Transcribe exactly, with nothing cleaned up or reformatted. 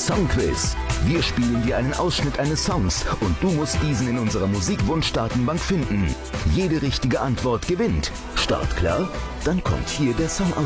Songquiz. Wir spielen dir einen Ausschnitt eines Songs und du musst diesen in unserer Musikwunsch-Datenbank finden. Jede richtige Antwort gewinnt. Start klar? Dann kommt hier der Song